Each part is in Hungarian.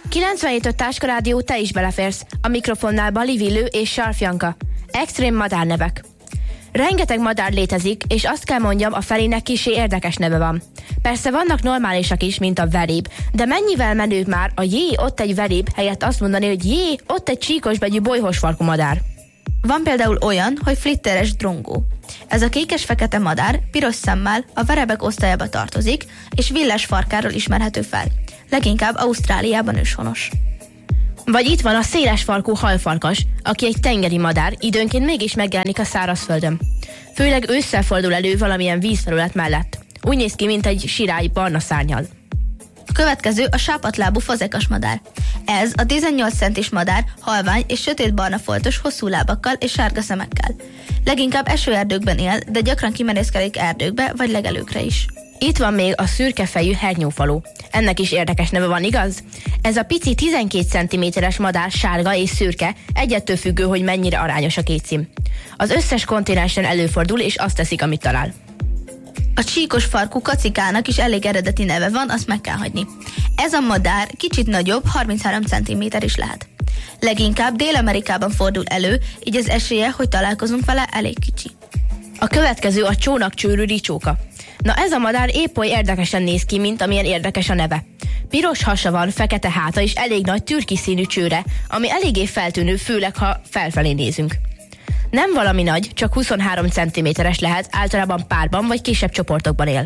97.5 Táska Rádió, te is beleférsz. A mikrofonnál Bali Villő és Sarf Janka. Extrém madárnevek. Rengeteg madár létezik, és azt kell mondjam, a felének kissé érdekes neve van. Persze vannak normálisak is, mint a veréb, de mennyivel menőbb már a jé, ott egy veréb helyett azt mondani, hogy jé, ott egy csíkosbegyű bolyhosfarkú madár. Van például olyan, hogy flitteres drongó. Ez a kékes-fekete madár piros szemmel a verebek osztályába tartozik, és villás farkáról ismerhető fel. Leginkább Ausztráliában őshonos. Vagy itt van a széles farkú halfarkas, aki egy tengeri madár, időnként mégis megjelenik a szárazföldön. Főleg ősszel fordul elő valamilyen vízfelület mellett. Úgy néz ki, mint egy sirály barna szárnnyal. A következő a sápatlábú fazekas madár. Ez a 18 centis madár, halvány és sötétbarna foltos, hosszú lábakkal és sárga szemekkel. Leginkább esőerdőkben él, de gyakran kimerészkedik erdőkbe vagy legelőkre is. Itt van még a szürkefejű hernyófaló. Ennek is érdekes neve van, igaz? Ez a pici 12 cm-es madár sárga és szürke, egyettől függő, hogy mennyire arányos a két szín. Az összes kontinensen előfordul, és azt teszik, amit talál. A csíkos farkú kacikának is elég eredeti neve van, azt meg kell hagyni. Ez a madár kicsit nagyobb, 33 cm is lehet. Leginkább Dél-Amerikában fordul elő, így az esélye, hogy találkozunk vele, elég kicsi. A következő a csónakcsőrű ricsóka. Na ez a madár épp oly érdekesen néz ki, mint amilyen érdekes a neve. Piros hasa van, fekete háta és elég nagy türkis színű csőre, ami eléggé feltűnő, főleg ha felfelé nézünk. Nem valami nagy, csak 23 cm-es lehet, általában párban vagy kisebb csoportokban él.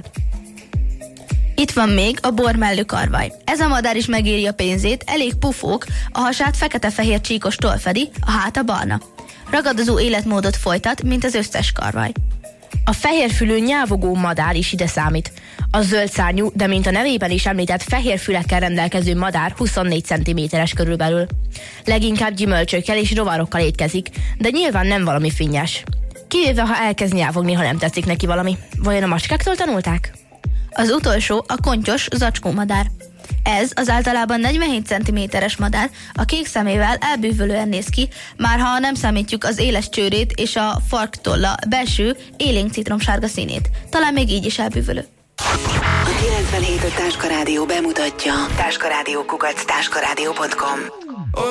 Itt van még a bormellű karvaj. Ez a madár is megéri a pénzét, elég pufók, a hasát fekete-fehér csíkos toll fedi, a háta barna. Ragadozó életmódot folytat, mint az összes karvaj. A fehérfülű nyávogó madár is ide számít. A zöld szárnyú, de mint a nevében is említett fehér fülekkel rendelkező madár 24 cm-es körülbelül. Leginkább gyümölcsökkel és rovarokkal étkezik, de nyilván nem valami finnyes. Kivéve, ha elkezd nyávogni, ha nem tetszik neki valami. Vajon a macskáktól tanulták? Az utolsó a kontyos zacskómadár. Ez az általában 47 cm-es madár, a kék szemével elbűvölően néz ki, már ha nem számítjuk az éles csőrét és a farktolla belső élénk citromsárga színét. Talán még így is elbűvölő. A 97.5 Táska Rádió bemutatja táskarádió@táskarádió.com.